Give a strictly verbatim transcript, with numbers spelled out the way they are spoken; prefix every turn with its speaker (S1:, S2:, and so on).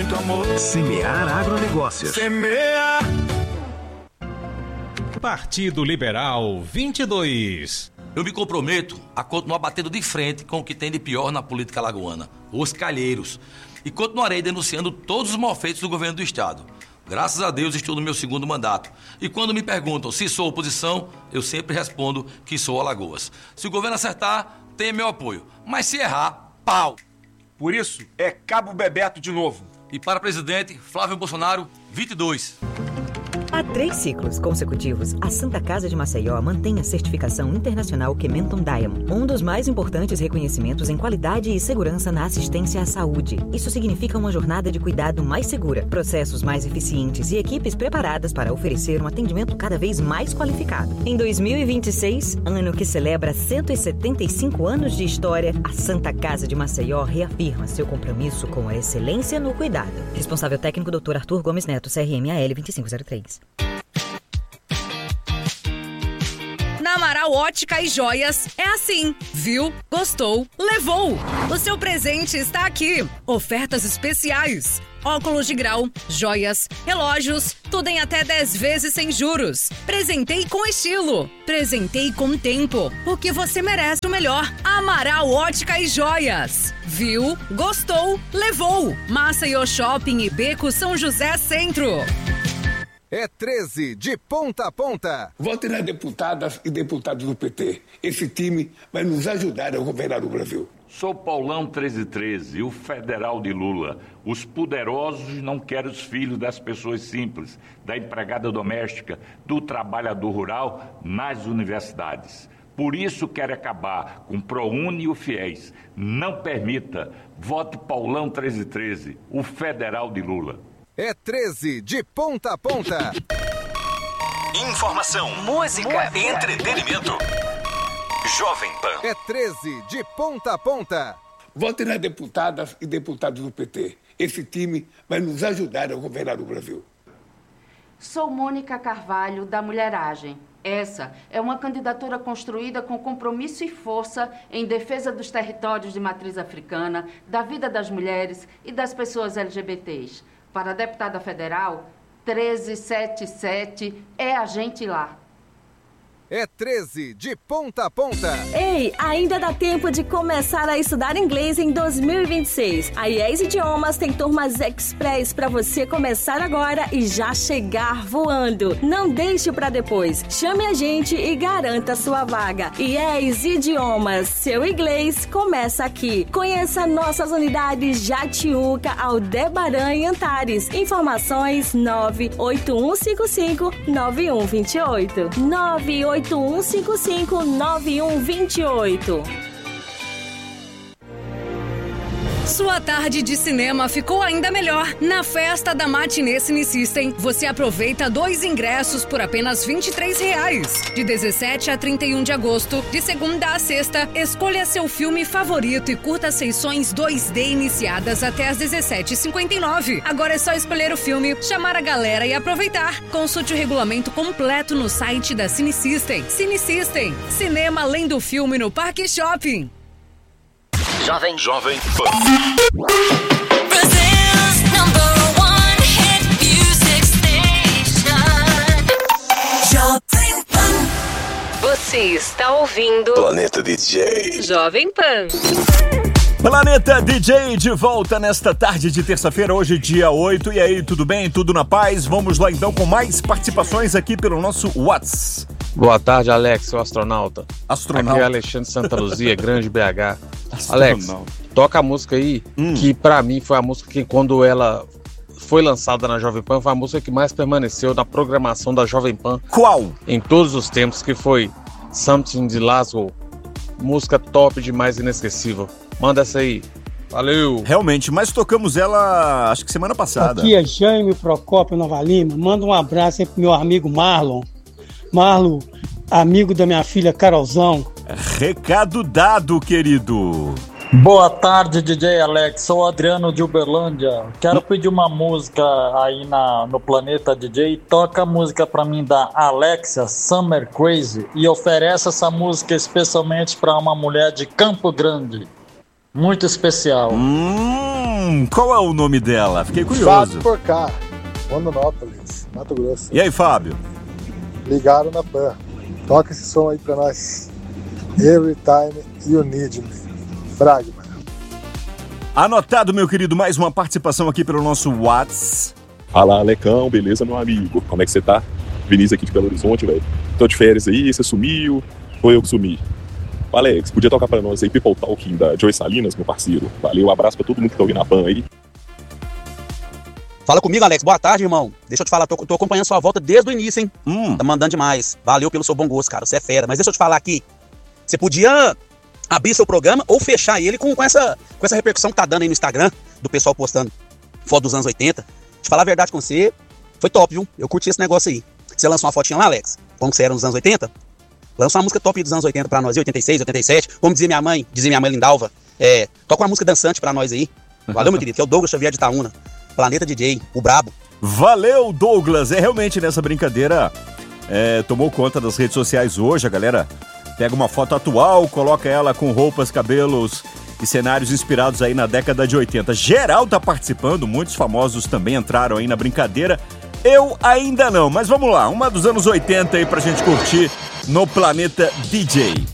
S1: muito amor.
S2: Semear Agronegócios.
S1: Semear.
S3: Partido Liberal vinte e dois.
S4: Eu me comprometo a continuar batendo de frente com o que tem de pior na política alagoana, os calheiros. E continuarei denunciando todos os malfeitos do governo do estado. Graças a Deus estou no meu segundo mandato. E quando me perguntam se sou oposição, eu sempre respondo que sou Alagoas. Se o governo acertar, tem meu apoio. Mas se errar, pau!
S5: Por isso, é Cabo Bebeto de novo.
S4: E para presidente, Flávio Bolsonaro, vinte e dois.
S6: Há três ciclos consecutivos, a Santa Casa de Maceió mantém a certificação internacional Kementon Diamond, um dos mais importantes reconhecimentos em qualidade e segurança na assistência à saúde. Isso significa uma jornada de cuidado mais segura, processos mais eficientes e equipes preparadas para oferecer um atendimento cada vez mais qualificado. Em dois mil e vinte e seis, ano que celebra cento e setenta e cinco anos de história, a Santa Casa de Maceió reafirma seu compromisso com a excelência no cuidado. Responsável técnico doutor Arthur Gomes Neto, C R M A L vinte e cinco zero três.
S7: Na Amaral Ótica e Joias é assim. Viu? Gostou? Levou! O seu presente está aqui. Ofertas especiais. Óculos de grau, joias, relógios, tudo em até dez vezes sem juros. Presentei com estilo. Presentei com tempo. Porque você merece o melhor. Amaral Ótica e Joias. Viu? Gostou? Levou! Maceió Shopping e Beco São José Centro.
S8: É treze, de ponta a ponta.
S9: Vote nas deputadas e deputados do P T. Esse time vai nos ajudar a governar o Brasil.
S10: Sou Paulão treze treze, o federal de Lula. Os poderosos não querem os filhos das pessoas simples, da empregada doméstica, do trabalhador rural nas universidades. Por isso quero acabar com o ProUni e o FIES. Não permita. Vote Paulão treze treze, o federal de Lula.
S8: É treze, de ponta a ponta.
S2: Informação, música, música. Entretenimento. Jovem Pan.
S8: É treze, de ponta a ponta.
S9: Vote nas deputadas e deputados do P T. Esse time vai nos ajudar a governar o Brasil.
S11: Sou Mônica Carvalho, da Mulheragem. Essa é uma candidatura construída com compromisso e força em defesa dos territórios de matriz africana, da vida das mulheres e das pessoas L G B T s. Para a deputada federal, treze setenta e sete é a gente lá.
S8: É treze, de ponta a ponta.
S12: Ei, ainda dá tempo de começar a estudar inglês em dois mil e vinte e seis. A I E S Idiomas tem turmas express para você começar agora e já chegar voando. Não deixe para depois. Chame a gente e garanta sua vaga. I E S Idiomas, seu inglês começa aqui. Conheça nossas unidades Jatiuca, Aldebaran e Antares. Informações nove oito um cinco cinco nove um dois oito. nove oito um cinco cinco nove um dois oito.
S7: Sua tarde de cinema ficou ainda melhor. Na festa da Matinê Cine System, você aproveita dois ingressos por apenas vinte e três reais. De dezessete a trinta e um de agosto, de segunda a sexta, escolha seu filme favorito e curta sessões dois D iniciadas até às dezessete e cinquenta e nove. Agora é só escolher o filme, chamar a galera e aproveitar. Consulte o regulamento completo no site da Cine System. Cine System, cinema além do filme no Parque Shopping.
S2: Jovem Jovem Pan.
S13: Brazil's number one hit music station. Jovem Pan.
S14: Você está ouvindo
S2: Planeta D J.
S14: Jovem Pan.
S15: Planeta D J de volta nesta tarde de terça-feira, hoje dia oito. E aí, tudo bem? Tudo na paz? Vamos lá então com mais participações aqui pelo nosso WhatsApp.
S16: Boa tarde, Alex, o astronauta.
S15: Astronauta.
S16: Aqui é Alexandre Santa Luzia, Grande B H. Alex, toca a música aí, hum. que pra mim foi a música que quando ela foi lançada na Jovem Pan, foi a música que mais permaneceu na programação da Jovem Pan.
S15: Qual?
S16: Em todos os tempos, que foi Something de Laszlo. Música top demais, inesquecível. Manda essa aí. Valeu.
S15: Realmente, mas tocamos ela acho que semana passada.
S17: Aqui é Jaime Procópio Nova Lima. Manda um abraço aí pro meu amigo Marlon. Marlon, amigo da minha filha Carolzão.
S15: Recado dado, querido.
S18: Boa tarde, D J Alex. Sou o Adriano de Uberlândia. Quero pedir uma música aí na, no Planeta D J. Toca a música pra mim da Alexia, Summer Crazy. E oferece essa música especialmente pra uma mulher de Campo Grande. Muito especial.
S15: Hum, Hum, qual é o nome dela? Fiquei curioso.
S1: Fábio Porcar, Rondonópolis, Mato Grosso.
S15: E aí, Fábio?
S1: Ligaram na Pan. Toca esse som aí pra nós. Every time you need me. Fragma.
S15: Anotado, meu querido, mais uma participação aqui pelo nosso WhatsApp.
S19: Fala, Alecão, beleza, meu amigo? Como é que você tá? Vinícius aqui de Belo Horizonte, velho. Tô de férias aí, você sumiu, ou eu que sumi? Alex, podia tocar pra nós aí People Talking da Joey Salinas, meu parceiro? Valeu, um abraço pra todo mundo que tá ouvindo a Pan aí.
S20: Fala comigo, Alex. Boa tarde, irmão. Deixa eu te falar, tô, tô acompanhando sua volta desde o início, hein?
S15: Hum.
S20: Tá mandando demais. Valeu pelo seu bom gosto, cara. Você é fera. Mas deixa eu te falar aqui. Você podia abrir seu programa ou fechar ele com, com, essa, com essa repercussão que tá dando aí no Instagram, do pessoal postando foto dos anos oitenta. Te falar a verdade com você, foi top, viu? Eu curti esse negócio aí. Você lançou uma fotinha lá, Alex? Como que você era nos anos oitenta? Lança uma música top dos anos oitenta pra nós, oitenta e seis, oitenta e sete. Como dizia minha mãe, dizia minha mãe Lindalva, é, toca uma música dançante pra nós aí. Valeu, meu querido, que é o Douglas Xavier de Itaúna. Planeta D J, o brabo.
S15: Valeu, Douglas. É realmente nessa brincadeira, é, tomou conta das redes sociais hoje. A galera pega uma foto atual, coloca ela com roupas, cabelos e cenários inspirados aí na década de oitenta. Geral tá participando, muitos famosos também entraram aí na brincadeira. Eu ainda não, mas vamos lá, uma dos anos oitenta aí pra gente curtir no Planeta D J.